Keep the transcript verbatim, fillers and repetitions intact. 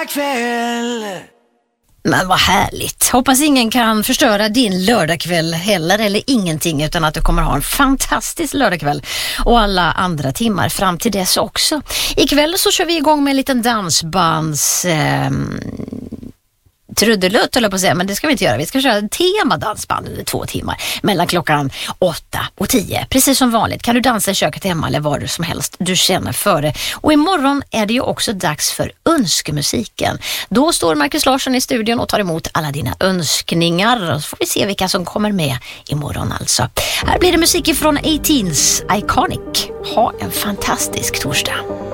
Kväll. Men vad härligt. Hoppas ingen kan förstöra din lördagkväll heller, eller ingenting, utan att du kommer ha en fantastisk lördagkväll och alla andra timmar fram till dess också. Ikväll så kör vi igång med en liten dansbands eh, trudelutt, eller på att säga, men det ska vi inte göra. Vi ska köra en temadansband under två timmar mellan klockan åtta och tio. Precis som vanligt kan du dansa i köket hemma eller var du som helst du känner för det. Och imorgon är det ju också dags för önskemusiken. Då står Marcus Larsson i studion och tar emot alla dina önskningar. Och så får vi se vilka som kommer med imorgon alltså. Här blir det musik från eighteens Iconic. Ha en fantastisk torsdag.